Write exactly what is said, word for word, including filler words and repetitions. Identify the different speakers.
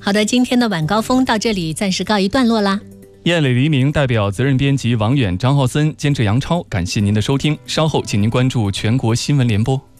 Speaker 1: 好的，今天的晚高峰到这里暂时告一段落啦。
Speaker 2: 夜里黎明代表责任编辑王远、张浩森，监制杨超，感谢您的收听。稍后请您关注全国新闻联播。